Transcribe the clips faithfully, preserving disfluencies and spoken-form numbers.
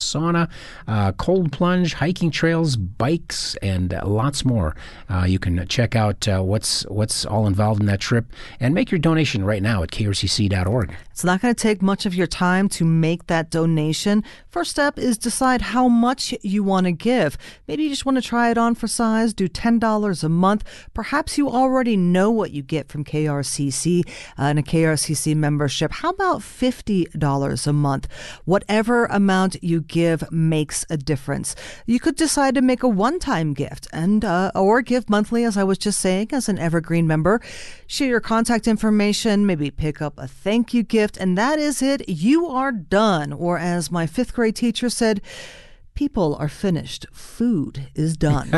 sauna, uh, cold plunge, hiking trails, bikes, and uh, lots more. Uh, you can check out uh, what's what's all involved in that trip and make your donation right now at K R C C dot org. It's not going to take much of your time to make that donation. First step is decide how much you want to give. Maybe you just want to try it on for size, do ten dollars a month. Perhaps you already know what you get from K R C C uh, and a K R C C membership. How about fifty dollars a month? Whatever amount you give makes a difference. You could decide to make a one-time gift and uh, or give monthly, as I was just saying, as an Evergreen member. Share your contact information, maybe pick up a thank you gift, and that is it. You are done. Or as my fifth grade teacher said, people are finished. Food is done.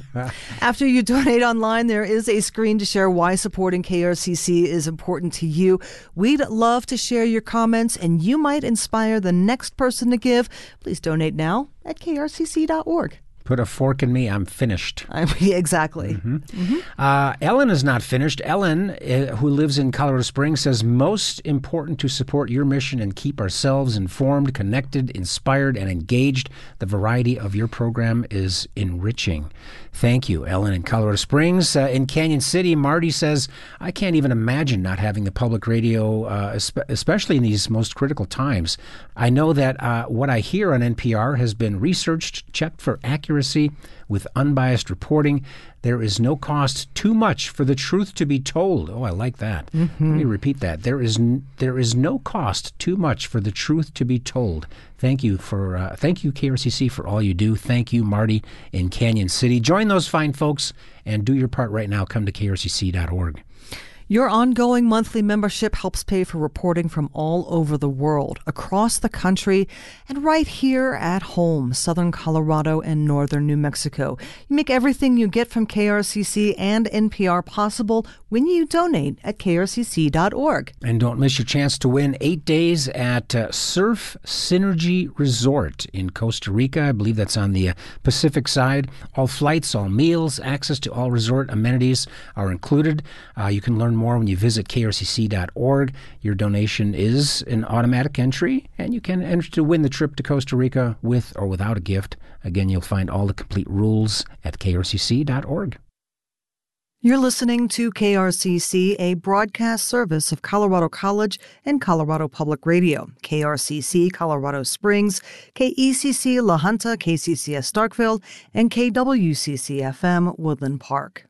After you donate online, there is a screen to share why supporting K R C C is important to you. We'd love to share your comments, and you might inspire the next person to give. Please donate now at K R C C dot org. Put a fork in me, I'm finished. I mean, exactly. Mm-hmm. Mm-hmm. Uh, Ellen is not finished. Ellen, uh, who lives in Colorado Springs, says, most important to support your mission and keep ourselves informed, connected, inspired, and engaged. The variety of your program is enriching. Thank you, Ellen in Colorado Springs. Uh, in Canyon City, Marty says, I can't even imagine not having the public radio, uh, espe- especially in these most critical times. I know that uh, what I hear on N P R has been researched, checked for accuracy, with unbiased reporting. There is no cost too much for the truth to be told. Oh, I like that. Mm-hmm. Let me repeat that. There is n- there is no cost too much for the truth to be told. Thank you for uh, thank you K R C C for all you do. Thank you, Marty in Canyon City. Join those fine folks and do your part right now. Come to K R C C dot org. Your ongoing monthly membership helps pay for reporting from all over the world, across the country, and right here at home, southern Colorado and northern New Mexico. You make everything you get from K R C C and N P R possible when you donate at K R C C dot org. And don't miss your chance to win eight days at uh, Surf Synergy Resort in Costa Rica. I believe that's on the uh, Pacific side. All flights, all meals, access to all resort amenities are included. Uh, you can learn more when you visit K R C C dot org. Your donation is an automatic entry, and you can enter to win the trip to Costa Rica with or without a gift. Again, you'll find all the complete rules at K R C C dot org. You're listening to K R C C, a broadcast service of Colorado College and Colorado Public Radio. K R C C Colorado Springs, K E C C La Junta, K C C S Starkville, and K W C C F M Woodland Park.